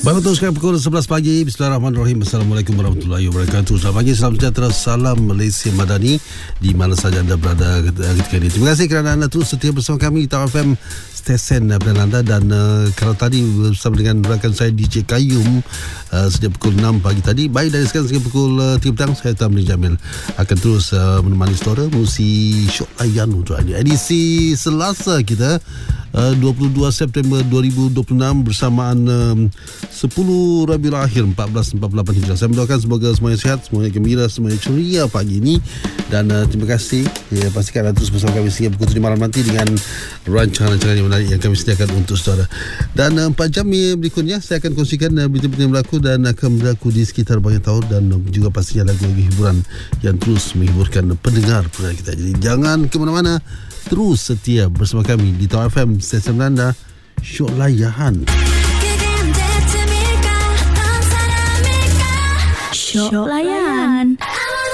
Baik, betul sekali pukul 11 pagi. Bismillahirrahmanirrahim. Assalamualaikum warahmatullahi wabarakatuh. Selamat pagi, salam sejahtera, salam Malaysia Madani di mana saja anda berada ketika ini. Terima kasih kerana anda terus setia bersama kami di Tawar FM stesen pilihan anda. Dan kalau tadi bersama dengan rakan saya DJ Qayyum sejak pukul 6 pagi tadi. Baik, dari sekarang sehingga pukul 3 petang, saya Tamrin Jamil akan terus menemani saudara musi Syok Layan untuk edisi Selasa kita 22 September 2026 bersamaan 10 Rabiul Akhir 1448 Hijrah. Saya mendoakan semoga semuanya sihat, semuanya gembira, semuanya ceria pagi ini. Dan terima kasih pastikan anda terus bersama kami sehingga pukul 7 malam nanti dengan rancangan-rancangan yang menarik yang kami sediakan untuk saudara. Dan 4 jam berikutnya saya akan kongsikan berita-berita yang berlaku dan akan berlaku di sekitar banyak tahun, dan juga pastinya lagu-lagu hiburan yang terus menghiburkan pendengar kita. Jadi jangan ke mana-mana, terus setia bersama kami di Tawar FM stesen anda Syok Layan. Syok Layan.